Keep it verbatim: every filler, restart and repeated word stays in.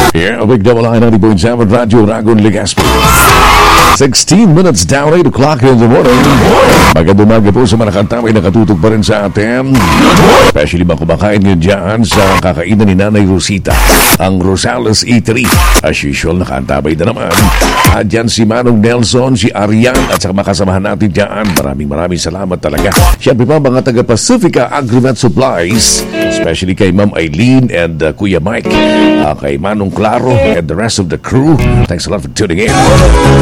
Yeah, big double I ninety point seven Radio Ragon Legazpi. sixteen minutes down, eight o'clock in the morning. Magandang umaga po sa mga nakantamay na katutog pa rin sa atin. Especially mga kumakain ngayon dyan sa kakainan ni Nanay Rosita, ang Rosales Eatery. As usual, nakantabay na naman. At dyan si Manong Nelson, si Arian, at sa makasamahan natin dyan. Maraming maraming salamat talaga. Siyempre pa mga taga Pacifica Agrimet Supplies, especially kay Ma'am Eileen and uh, Kuya Mike, uh, kay Manong Claro and the rest of the crew. Thanks a lot for tuning in.